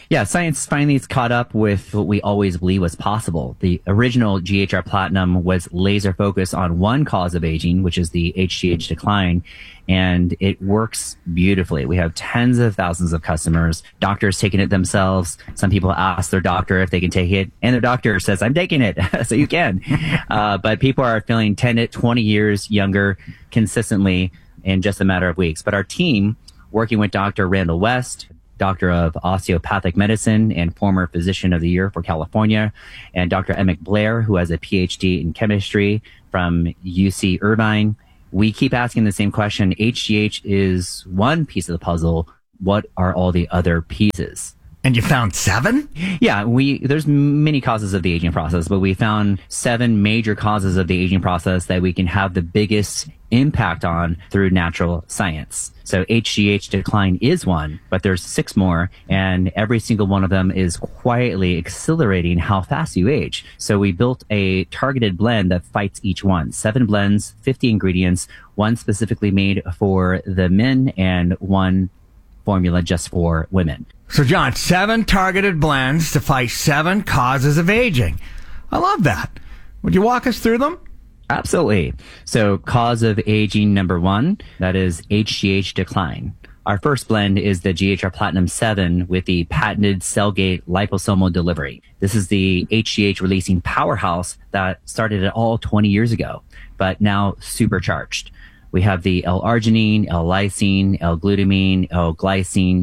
Yeah, science finally has caught up with what we always believed was possible. The original G H R Platinum was laser focused on one cause of aging, which is the H G H decline, and it works beautifully. We have tens of thousands of customers, doctors taking it themselves. Some people ask their doctor if they can take it, and their doctor says, I'm taking it, so you can. uh, but people are feeling ten to twenty years younger consistently in just a matter of weeks. But our team, working with Doctor Randall West, Doctor of Osteopathic Medicine and former Physician of the Year for California, and Doctor Emmett Blair, who has a P H D in chemistry from U C Irvine. We keep asking the same question. H G H is one piece of the puzzle. What are all the other pieces? And you found seven? Yeah, we there's many causes of the aging process, but we found seven major causes of the aging process that we can have the biggest impact on through natural science. So H G H decline is one, but there's six more, and every single one of them is quietly accelerating how fast you age. So we built a targeted blend that fights each one. Seven blends, fifty ingredients, one specifically made for the men and one formula just for women. So, John, seven targeted blends to fight seven causes of aging. I love that. Would you walk us through them? Absolutely. So, cause of aging number one, that is H G H decline. Our first blend is the G H R Platinum seven with the patented Cellgate liposomal delivery. This is the H G H releasing powerhouse that started it all twenty years ago, but now supercharged. We have the L-arginine, L-lysine, L-glutamine, L-glycine,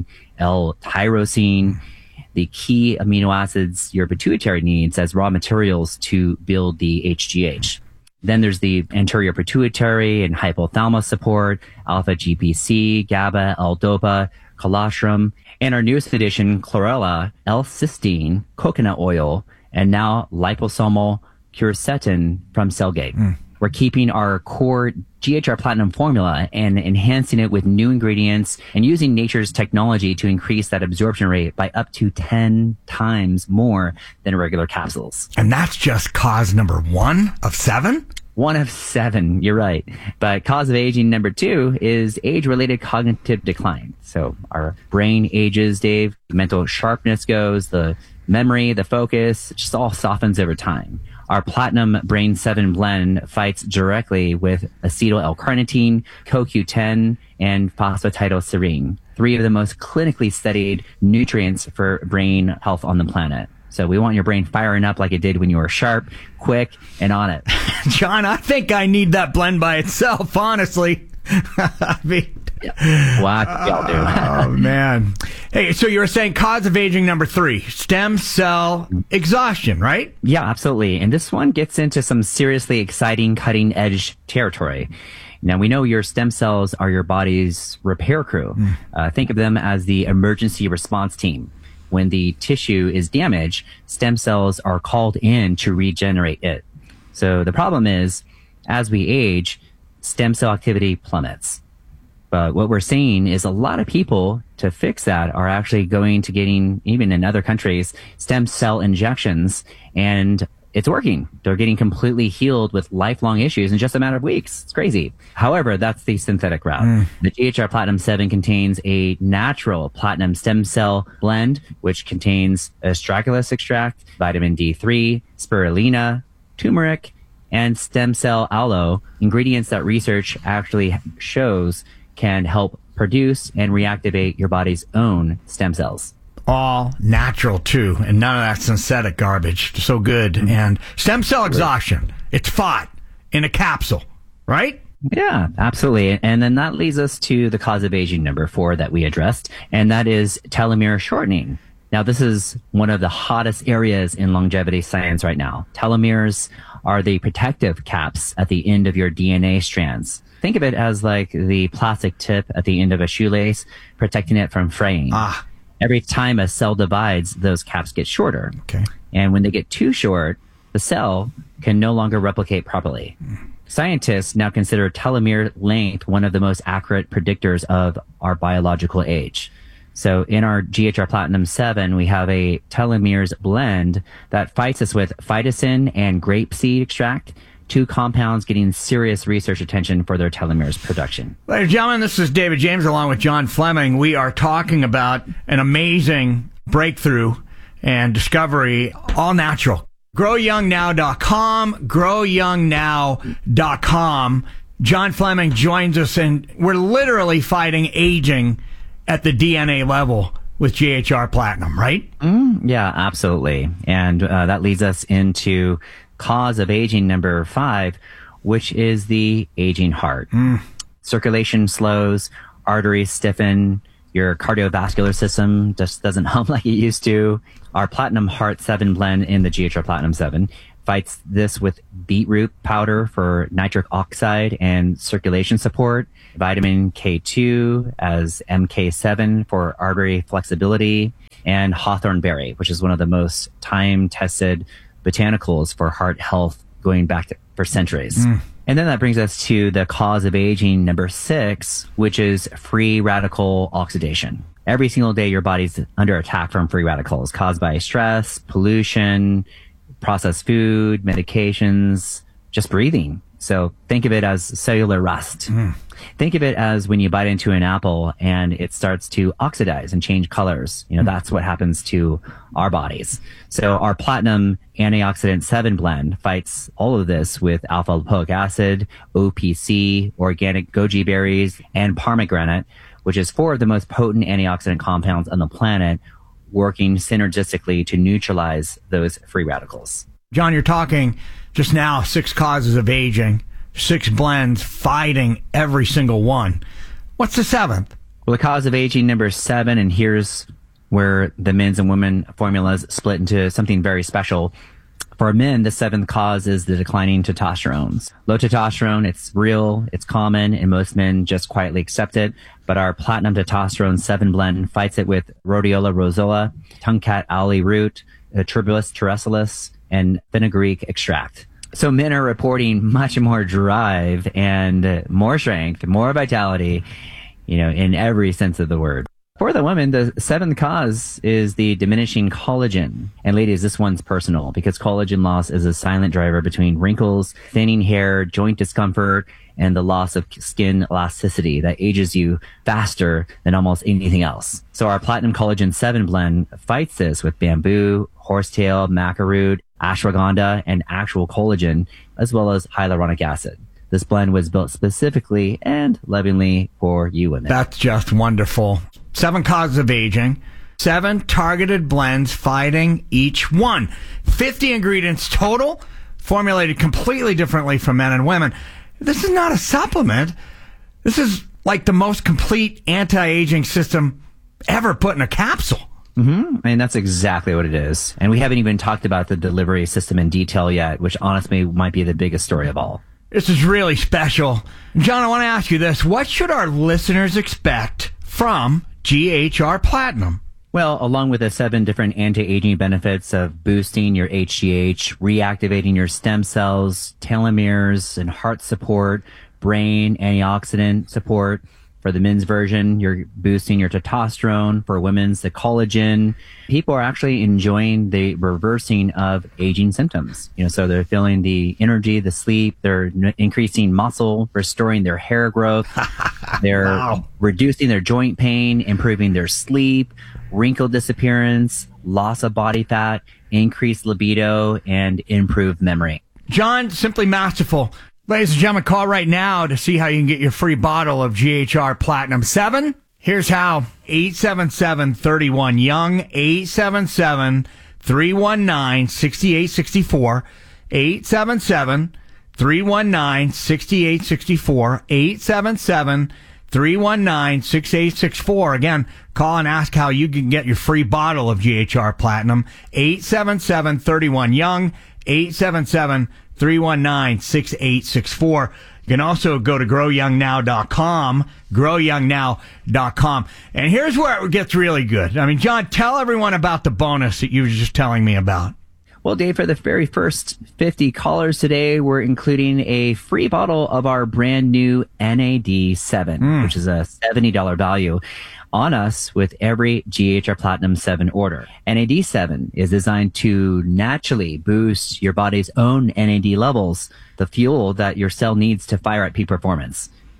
L-tyrosine, the key amino acids your pituitary needs as raw materials to build the H G H. Then there's the anterior pituitary and hypothalamus support, alpha G P C, GABA, L-dopa, colostrum, and our newest addition, chlorella, L-cysteine, coconut oil, and now liposomal quercetin from Cellgate. Mm. We're keeping our core G H R Platinum formula and enhancing it with new ingredients and using nature's technology to increase that absorption rate by up to ten times more than regular capsules. And that's just cause number one of seven? One of seven, you're right. But cause of aging number two is age-related cognitive decline. So our brain ages, Dave, mental sharpness goes, the memory, the focus, it just all softens over time. Our Platinum Brain seven blend fights directly with acetyl L-carnitine, C O Q ten, and phosphatidylserine, three of the most clinically studied nutrients for brain health on the planet. So we want your brain firing up like it did when you were sharp, quick, and on it. John, I think I need that blend by itself, honestly. I mean... Wow, y'all do. Oh, man. Hey, so you were saying cause of aging number three, stem cell exhaustion, right? Yeah, absolutely. And this one gets into some seriously exciting cutting edge territory. Now, we know your stem cells are your body's repair crew. Mm. Uh, think of them as the emergency response team. When the tissue is damaged, stem cells are called in to regenerate it. So the problem is, as we age, stem cell activity plummets. But what we're seeing is a lot of people, to fix that, are actually going to getting, even in other countries, stem cell injections, and it's working. They're getting completely healed with lifelong issues in just a matter of weeks. It's crazy. However, that's the synthetic route. Mm. The G H R Platinum seven contains a natural platinum stem cell blend, which contains astragalus extract, vitamin D three, spirulina, turmeric, and stem cell aloe, ingredients that research actually shows can help produce and reactivate your body's own stem cells. All natural, too, and none of that synthetic garbage. So good. Mm-hmm. And stem cell exhaustion, it's fought in a capsule, right? Yeah, absolutely. And then that leads us to the cause of aging number four that we addressed, and that is telomere shortening. Now, this is one of the hottest areas in longevity science right now. Telomeres are the protective caps at the end of your D N A strands. Think of it as like the plastic tip at the end of a shoelace, protecting it from fraying. Ah. Every time a cell divides, those caps get shorter. Okay. And when they get too short, the cell can no longer replicate properly. Mm. Scientists now consider telomere length one of the most accurate predictors of our biological age. So in our G H R Platinum seven, we have a telomeres blend that fights us with phytosine and grapeseed extract, two compounds getting serious research attention for their telomeres production. Ladies and gentlemen, this is David James along with John Fleming. We are talking about an amazing breakthrough and discovery, all natural. grow young now dot com, grow young now dot com. John Fleming joins us, and we're literally fighting aging at the D N A level with G H R Platinum, right? Mm, yeah, absolutely. And uh, that leads us into cause of aging number five, which is the aging heart. Mm. Circulation slows, arteries stiffen, your cardiovascular system just doesn't hum like it used to. Our Platinum Heart seven blend in the G H R Platinum seven fights this with beetroot powder for nitric oxide and circulation support, vitamin K two as M K seven for artery flexibility, and hawthorn berry, which is one of the most time-tested botanicals for heart health going back to, for centuries. Mm. And then that brings us to the cause of aging number six, which is free radical oxidation. Every single day, your body's under attack from free radicals caused by stress, pollution, processed food, medications, just breathing. So think of it as cellular rust. Mm. Think of it as when you bite into an apple and it starts to oxidize and change colors. You know, mm. that's what happens to our bodies. So our Platinum Antioxidant seven blend fights all of this with alpha lipoic acid, O P C, organic goji berries, and pomegranate, which is four of the most potent antioxidant compounds on the planet, working synergistically to neutralize those free radicals. John, you're talking just now six causes of aging, six blends fighting every single one. What's the seventh? Well, the cause of aging number seven, and here's where the men's and women formulas split into something very special. For men, the seventh cause is the declining testosterone. Low testosterone, it's real, it's common, and most men just quietly accept it. But our Platinum Testosterone seven blend fights it with Rhodiola rosola, Tungcat owlie root, Tuberculus terrestilis, and fenugreek extract. So men are reporting much more drive and more strength, more vitality, you know, in every sense of the word. For the women, the seventh cause is the diminishing collagen. And ladies, this one's personal because collagen loss is a silent driver between wrinkles, thinning hair, joint discomfort, and the loss of skin elasticity that ages you faster than almost anything else. So our Platinum Collagen seven blend fights this with bamboo, horsetail, maca root, ashwagandha, and actual collagen, as well as hyaluronic acid. This blend was built specifically and lovingly for you women. That's just wonderful. Seven causes of aging, seven targeted blends fighting each one. fifty ingredients total, formulated completely differently for men and women. This is not a supplement. This is like the most complete anti-aging system ever put in a capsule. Mm-hmm. I mean, that's exactly what it is. And we haven't even talked about the delivery system in detail yet, which honestly might be the biggest story of all. This is really special. John, I want to ask you this. What should our listeners expect from G H R Platinum? Well, along with the seven different anti-aging benefits of boosting your H G H, reactivating your stem cells, telomeres, and heart support, brain antioxidant support. For the men's version, you're boosting your testosterone. For women's, the collagen. People are actually enjoying the reversing of aging symptoms. You know, so they're feeling the energy, the sleep. They're n- increasing muscle, restoring their hair growth. They're wow. reducing their joint pain, improving their sleep, wrinkle disappearance, loss of body fat, increased libido, and improved memory. John, simply masterful. Ladies and gentlemen, call right now to see how you can get your free bottle of G H R Platinum seven. Here's how. eight seven seven, three one, young, eight seven seven, three one nine, six eight six four, eight seven seven, three one nine, six eight six four, eight seven seven, three one nine, six eight six four. Again, call and ask how you can get your free bottle of G H R Platinum, eight seven seven, three one, young, eight seven seven, three one nine, six eight six four. You can also go to grow young now dot com, grow young now dot com. And here's where it gets really good. I mean, John, tell everyone about the bonus that you were just telling me about. Well, Dave, for the very first fifty callers today, we're including a free bottle of our brand new N A D seven, mm. which is a seventy dollars value on us with every G H R Platinum seven order. N A D seven is designed to naturally boost your body's own N A D levels, the fuel that your cell needs to fire at peak performance.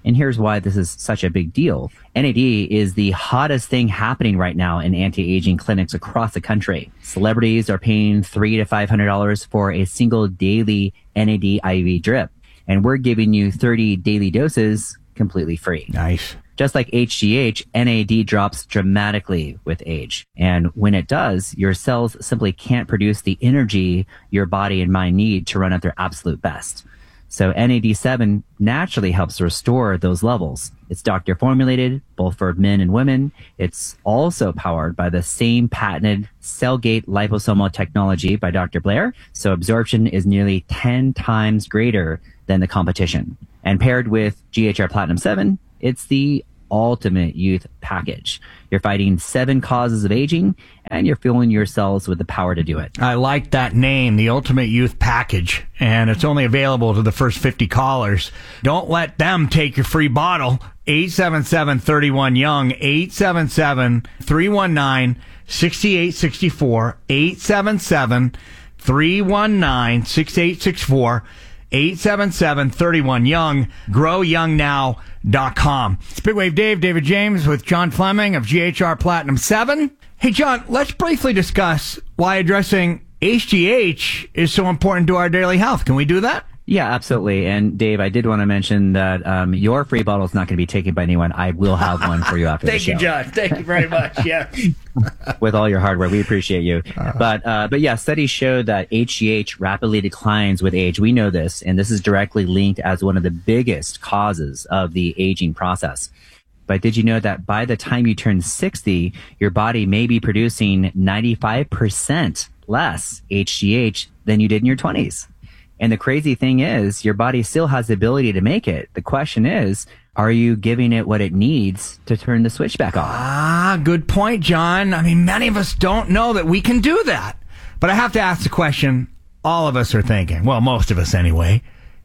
And here's why this is such a big deal. N A D is the hottest thing happening right now in anti-aging clinics across the country. Celebrities are paying three to five hundred dollars for a single daily N A D I V drip, and we're giving you thirty daily doses completely free. Nice. Just like H G H, N A D drops dramatically with age. And when it does, your cells simply can't produce the energy your body and mind need to run at their absolute best. So N A D seven naturally helps restore those levels. It's doctor formulated, both for men and women. It's also powered by the same patented Cellgate liposomal technology by Doctor Blair. So absorption is nearly ten times greater than the competition. And paired with G H R Platinum seven, it's the ultimate youth package. You're fighting seven causes of aging, and you're fueling your cells with the power to do it. I like that name, the Ultimate Youth Package, and it's only available to the first fifty callers. Don't let them take your free bottle. eight seven seven, three one, young, eight seven seven, three one nine, six eight six four, eight seven seven, three one nine, six eight six four, eight seven seven, three one, young, grow young now dot com. It's Big Wave Dave, David James with John Fleming of G H R Platinum seven. Hey, John, let's briefly discuss why addressing H G H is so important to our daily health. Can we do that? Yeah, absolutely. And Dave, I did want to mention that um, your free bottle is not going to be taken by anyone. I will have one for you after the Thank show. you, John. Thank you very much. Yeah. With all your hard work, we appreciate you. Uh-huh. But uh, but yeah, studies show that H G H rapidly declines with age. We know this, and this is directly linked as one of the biggest causes of the aging process. But did you know that by the time you turn sixty, your body may be producing ninety-five percent less H G H than you did in your twenties? And the crazy thing is, your body still has the ability to make it. The question is, are you giving it what it needs to turn the switch back on? Ah, good point, John. I mean, many of us don't know that we can do that. But I have to ask the question all of us are thinking. Well, most of us anyway.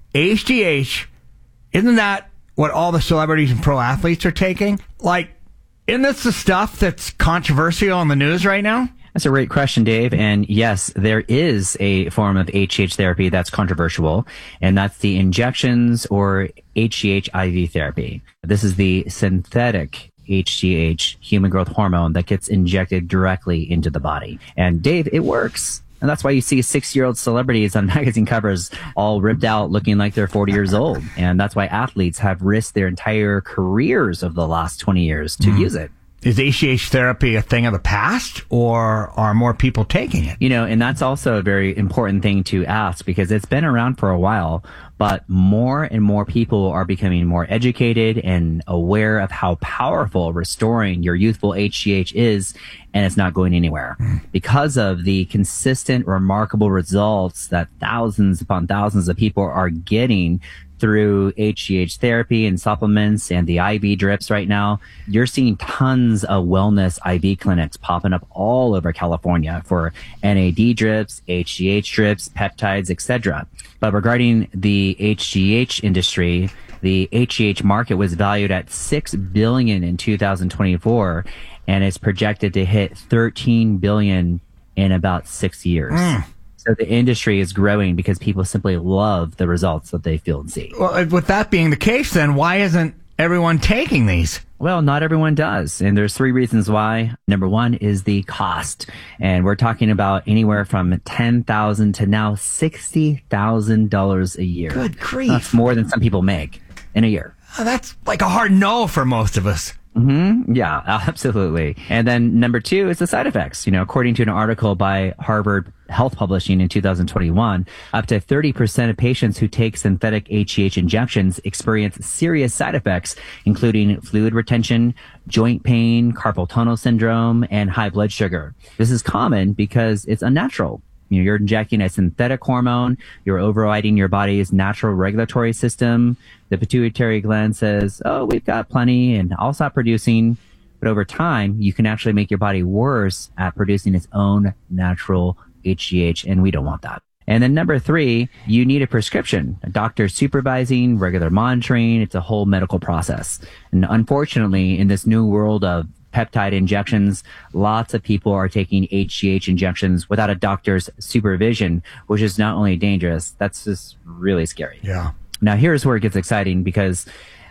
H G H, isn't that what all the celebrities and pro athletes are taking? Like, isn't this the stuff that's controversial in the news right now? That's a great question, Dave. And yes, there is a form of H G H therapy that's controversial, and that's the injections or H G H I V therapy. This is the synthetic H G H, human growth hormone, that gets injected directly into the body. And Dave, it works. And that's why you see six-year-old celebrities on magazine covers all ripped out looking like they're forty years old. And that's why athletes have risked their entire careers of the last twenty years to mm. use it. Is H G H therapy a thing of the past, or are more people taking it? You know, and that's also a very important thing to ask, because it's been around for a while, but more and more people are becoming more educated and aware of how powerful restoring your youthful H G H is, and it's not going anywhere. Mm. Because of the consistent, remarkable results that thousands upon thousands of people are getting through H G H therapy and supplements and the I V drips right now, you're seeing tons of wellness I V clinics popping up all over California for N A D drips, H G H drips, peptides, et cetera. But regarding the H G H industry, the H G H market was valued at six billion dollars in two thousand twenty-four, and it's projected to hit thirteen billion dollars in about six years. Mm. So the industry is growing because people simply love the results that they feel and see. Well, with that being the case, then why isn't everyone taking these? Well, not everyone does. And there's three reasons why. Number one is the cost. And we're talking about anywhere from ten thousand dollars to now sixty thousand dollars a year. Good grief. That's more than some people make in a year. Oh, that's like a hard no for most of us. Mm-hmm. Yeah, absolutely. And then number two is the side effects. You know, according to an article by Harvard Health Publishing in two thousand twenty-one, up to thirty percent of patients who take synthetic H G H injections experience serious side effects, including fluid retention, joint pain, carpal tunnel syndrome, and high blood sugar. This is common because it's unnatural. You know, you're injecting a synthetic hormone, you're overriding your body's natural regulatory system. The pituitary gland says, oh, we've got plenty, and I'll stop producing. But over time, you can actually make your body worse at producing its own natural H G H, and we don't want that. And then number three, you need a prescription, a doctor supervising, regular monitoring. It's a whole medical process. And unfortunately, in this new world of peptide injections, lots of people are taking H G H injections without a doctor's supervision, which is not only dangerous, that's just really scary. Yeah. Now, here's where it gets exciting, because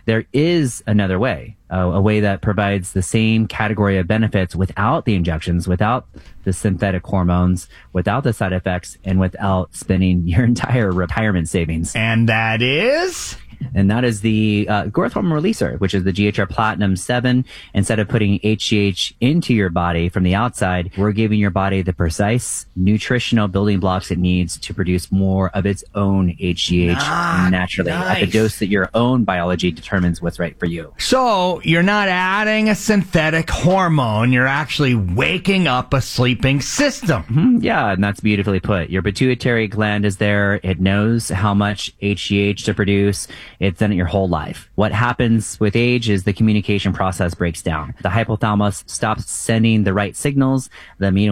there is another way, uh, a way that provides the same category of benefits without the injections, without the synthetic hormones, without the side effects, and without spending your entire retirement savings. And that is? And that is the uh, growth hormone releaser, which is the G H R Platinum seven. Instead of putting H G H into your body from the outside, we're giving your body the precise nutritional building blocks it needs to produce more of its own H G H Ah, naturally nice. at the dose that your own biology determines what's right for you. So you're not adding a synthetic hormone. You're actually waking up a sleeping system. Mm-hmm. Yeah, and that's beautifully put. Your pituitary gland is there. It knows how much H G H to produce. It's done it your whole life. What happens with age is the communication process breaks down. The hypothalamus stops sending the right signals. The amino